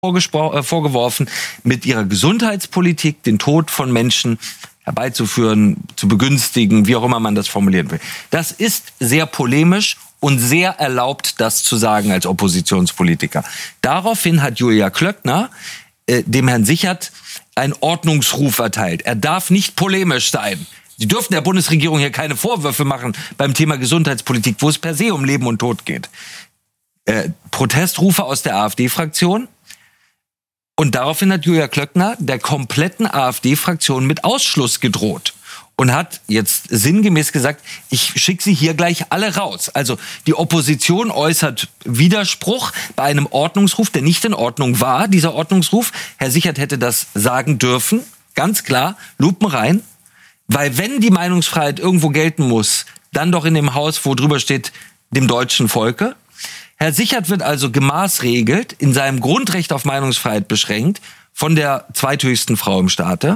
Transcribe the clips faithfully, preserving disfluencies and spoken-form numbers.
vorgeworfen, mit ihrer Gesundheitspolitik den Tod von Menschen herbeizuführen, zu begünstigen, wie auch immer man das formulieren will. Das ist sehr polemisch und sehr erlaubt, das zu sagen als Oppositionspolitiker. Daraufhin hat Julia Klöckner äh, dem Herrn Sichert einen Ordnungsruf erteilt. Er darf nicht polemisch sein. Sie dürfen der Bundesregierung hier keine Vorwürfe machen beim Thema Gesundheitspolitik, wo es per se um Leben und Tod geht. Äh, Protestrufe aus der AfD-Fraktion. Und daraufhin hat Julia Klöckner der kompletten AfD-Fraktion mit Ausschluss gedroht und hat jetzt sinngemäß gesagt, ich schicke sie hier gleich alle raus. Also die Opposition äußert Widerspruch bei einem Ordnungsruf, der nicht in Ordnung war, dieser Ordnungsruf. Herr Sichert hätte das sagen dürfen, ganz klar, Lupen rein. Weil wenn die Meinungsfreiheit irgendwo gelten muss, dann doch in dem Haus, wo drüber steht, dem deutschen Volke. Herr Sichert wird also gemaßregelt, in seinem Grundrecht auf Meinungsfreiheit beschränkt, von der zweithöchsten Frau im Staate.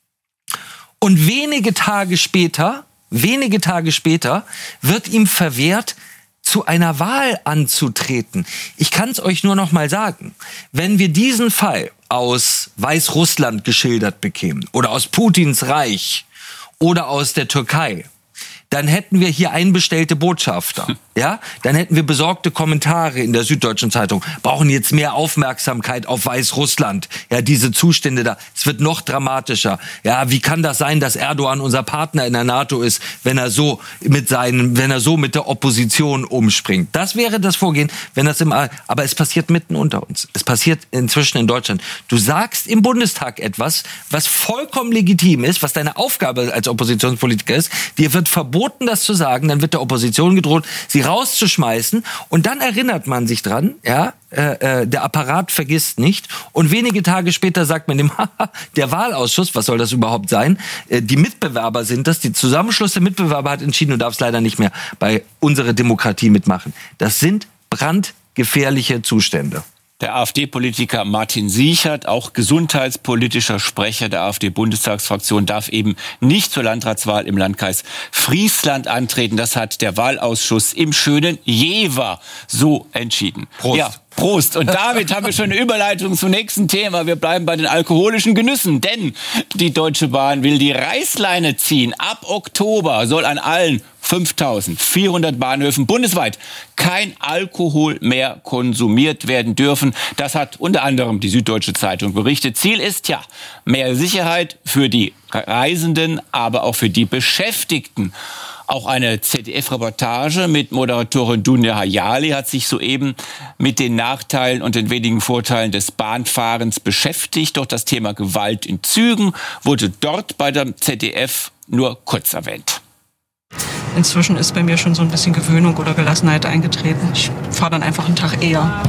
Und wenige Tage später, wenige Tage später, wird ihm verwehrt, zu einer Wahl anzutreten. Ich kann es euch nur noch mal sagen. Wenn wir diesen Fall aus Weißrussland geschildert bekämen oder aus Putins Reich oder aus der Türkei, dann hätten wir hier einbestellte Botschafter. Ja, dann hätten wir besorgte Kommentare in der Süddeutschen Zeitung. Brauchen jetzt mehr Aufmerksamkeit auf Weißrussland. Ja, diese Zustände da. Es wird noch dramatischer. Ja, wie kann das sein, dass Erdogan unser Partner in der NATO ist, wenn er so mit seinen, wenn er so mit der Opposition umspringt? Das wäre das Vorgehen, wenn das im, aber es passiert mitten unter uns. Es passiert inzwischen in Deutschland. Du sagst im Bundestag etwas, was vollkommen legitim ist, was deine Aufgabe als Oppositionspolitiker ist. Dir wird verboten, das zu sagen. Dann wird der Opposition gedroht, sie rauszuschmeißen, und dann erinnert man sich dran, ja, äh, äh, der Apparat vergisst nicht, und wenige Tage später sagt man dem, haha, der Wahlausschuss, was soll das überhaupt sein? Äh, die Mitbewerber sind das, die Zusammenschluss der Mitbewerber hat entschieden, du darfst leider nicht mehr bei unserer Demokratie mitmachen. Das sind brandgefährliche Zustände. Der AfD-Politiker Martin Sichert, auch gesundheitspolitischer Sprecher der AfD-Bundestagsfraktion, darf eben nicht zur Landratswahl im Landkreis Friesland antreten. Das hat der Wahlausschuss im schönen Jever so entschieden. Prost. Ja. Prost. Und damit haben wir schon eine Überleitung zum nächsten Thema. Wir bleiben bei den alkoholischen Genüssen, denn die Deutsche Bahn will die Reißleine ziehen. Ab Oktober soll an allen fünftausendvierhundert Bahnhöfen bundesweit kein Alkohol mehr konsumiert werden dürfen. Das hat unter anderem die Süddeutsche Zeitung berichtet. Ziel ist ja mehr Sicherheit für die Reisenden, aber auch für die Beschäftigten. Auch eine Z D F-Reportage mit Moderatorin Dunja Hayali hat sich soeben mit den Nachteilen und den wenigen Vorteilen des Bahnfahrens beschäftigt. Doch das Thema Gewalt in Zügen wurde dort bei der Z D F nur kurz erwähnt. Inzwischen ist bei mir schon so ein bisschen Gewöhnung oder Gelassenheit eingetreten. Ich fahre dann einfach einen Tag eher.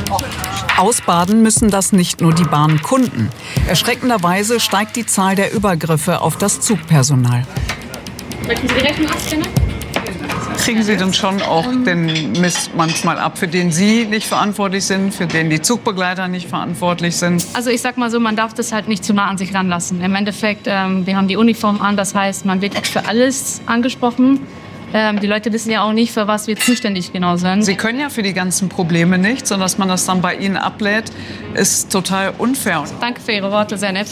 Ausbaden müssen das nicht nur die Bahnkunden. Erschreckenderweise steigt die Zahl der Übergriffe auf das Zugpersonal. Möchten Sie direkt einen Abscanner? Kriegen Sie dann schon auch den Mist manchmal ab, für den Sie nicht verantwortlich sind, für den die Zugbegleiter nicht verantwortlich sind? Also ich sag mal so, man darf das halt nicht zu nah an sich ranlassen. Im Endeffekt, ähm, wir haben die Uniform an, das heißt, man wird für alles angesprochen. Ähm, die Leute wissen ja auch nicht, für was wir zuständig genau sind. Sie können ja für die ganzen Probleme nichts, und dass man das dann bei Ihnen ablädt, ist total unfair. Danke für Ihre Worte, sehr nett.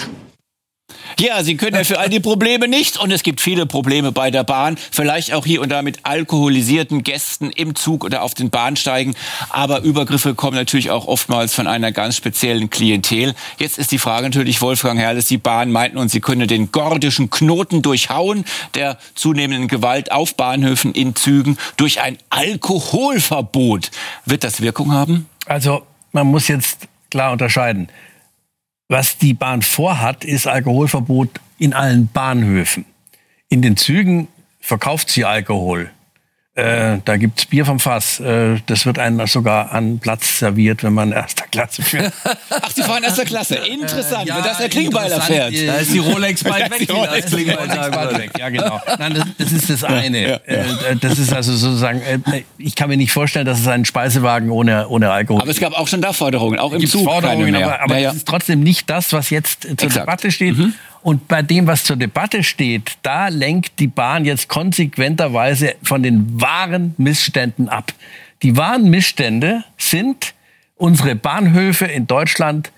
Ja, Sie können ja für all die Probleme nicht, und es gibt viele Probleme bei der Bahn, vielleicht auch hier und da mit alkoholisierten Gästen im Zug oder auf den Bahnsteigen, aber Übergriffe kommen natürlich auch oftmals von einer ganz speziellen Klientel. Jetzt ist die Frage natürlich, Wolfgang Herrles, die Bahn meinten, und sie könne den gordischen Knoten durchhauen, der zunehmenden Gewalt auf Bahnhöfen in Zügen durch ein Alkoholverbot. Wird das Wirkung haben? Also man muss jetzt klar unterscheiden. Was die Bahn vorhat, ist Alkoholverbot in allen Bahnhöfen. In den Zügen verkauft sie Alkohol. Äh, da gibt's Bier vom Fass. Äh, das wird einem sogar an Platz serviert, wenn man erster Klasse fährt. Ach, Sie fahren erster Klasse. Interessant, äh, ja, wenn das der Klingbeiller fährt. Da ist die Rolex bald weg. Die Rolex bald weg. Ja, genau. Nein, das, das ist das eine. Ja, ja. Äh, das ist also sozusagen, äh, ich kann mir nicht vorstellen, dass es einen Speisewagen ohne, ohne Alkohol Aber es gab auch schon da Forderungen, auch im Gibt's Zug Forderungen, keine mehr. Aber, aber ja, ja. Das ist trotzdem nicht das, was jetzt zur Exakt. Debatte steht. Mhm. Und bei dem, was zur Debatte steht, da lenkt die Bahn jetzt konsequenterweise von den wahren Missständen ab. Die wahren Missstände sind, unsere Bahnhöfe in Deutschland